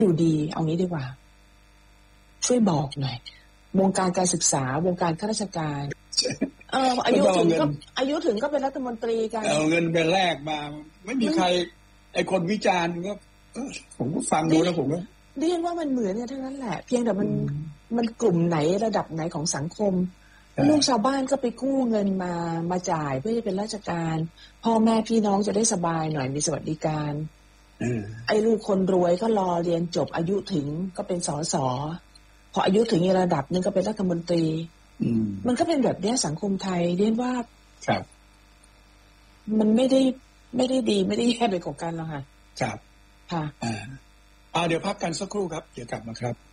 อยู่ดีเอางี้ดีกว่าช่วยบอกหน่อยวงการการศึกษาวงการข้าราชการอายุถึงก็เป็นรัฐมนตรีกันเอาเงินไปแลกมาไม่มีใครไอ้คนวิจารณ์ก็ผมก็ฟังดูแล้วผมก็เรียกว่ามันเหมือนกันทั้งนั้นแหละเพียงแต่มันกลุ่มไหนระดับไหนของสังคมลูกชาวบ้านก็ไปกู้เงินมาจ่ายเพื่อจะเป็นราชการพ่อแม่พี่น้องจะได้สบายหน่อยมีสวัสดิการไอ้ลูกคนรวยก็รอเรียนจบอายุถึงก็เป็นสสพออายุถึงระดับนึงก็เป็นรัฐมนตรีมันก็เป็นแบบนี้สังคมไทยเรียกว่าครับมันไม่ได้ดีไม่ได้แย่ไปกว่ากันหรอกค่ะครับค่ะเดี๋ยวพักกันสักครู่ครับเดี๋ยวกลับมาครับ